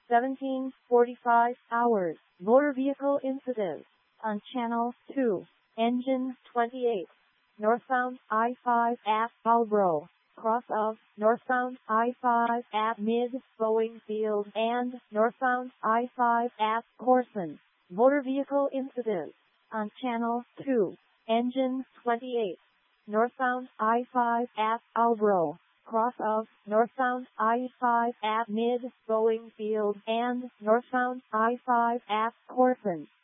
17:45 hours. Motor vehicle incident on Channel 2. Engine 28. Northbound I-5 at Marlboro. Cross of northbound I-5 at Mid-Boeing Field and northbound I-5 at Corson. Motor vehicle incident on Channel 2. Engine 28. Northbound I-5 at Marlboro. Cross of northbound I-5 at Mid-Boeing Field and northbound I-5 at Corson.